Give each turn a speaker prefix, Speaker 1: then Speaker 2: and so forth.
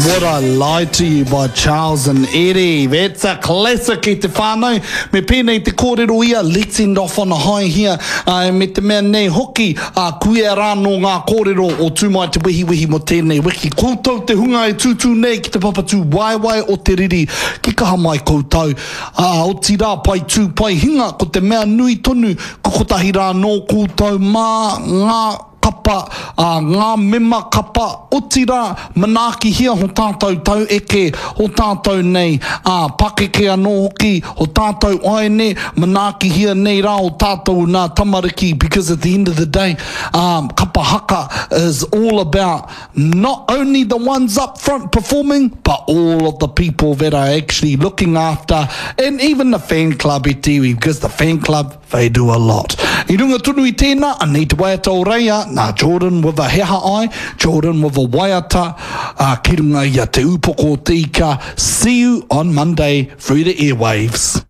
Speaker 1: What I Lied to You by Charles and Eddie. That's a classic e te whānau. Me pēnei te kōrero ia, let's end off on a high here. Me te mea nei hoki, kuia rāno ngā kōrero o tūmai te wihi mo tēnei wiki. Koutou te hunga e tūtū nei ki te papatū waiwai o te riri. Ki kaha mai koutou. O tira pai tū pai hinga ko te mea nui tonu. Kokotahi rāno koutou mā ngā kapa, ngā mema kapa, o tira, manaaki hia ho tātou tau eke, ho tātou nei, pakeke anō hoki, ho tātou ai ne, manaaki hia nei rā o tātou nā tamariki, because at the end of the day, kapa haka is all about not only the ones up front performing, but all of the people that are actually looking after, and even the fan club e tiwi, because the fan club, they do a lot. I runga tunu I tēnā, anei te waiata o reia, nā Jordan with a heha ai, Jordan with a waiata, ki runga ia te upoko o te ika. See you on Monday through the airwaves.